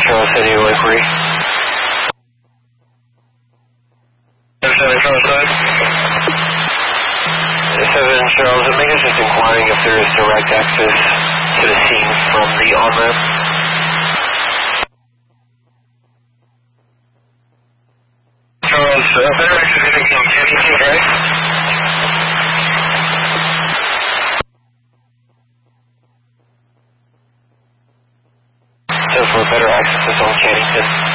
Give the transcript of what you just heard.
Charles City, Whippery. 7 Charles, Omega's just inquiring if there is direct access to the scene from the on-ramp. Charles, better access coming from Kennington, right? So for better access on Kennington.